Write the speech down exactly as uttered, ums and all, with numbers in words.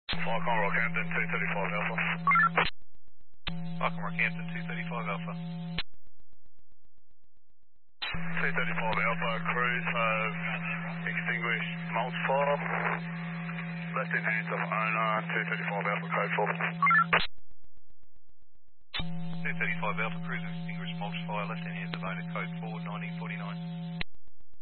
Falcon Rockhampton two thirty-five Alpha. Falcon Rockhampton two thirty-five Alpha. two thirty-five Alpha, crews have extinguished multiple. Left in hands of owner, two thirty-five Alpha, code four. two thirty-five Alpha, cruise extinguished multiplier, left in hands of owner, code four, nineteen forty-nine.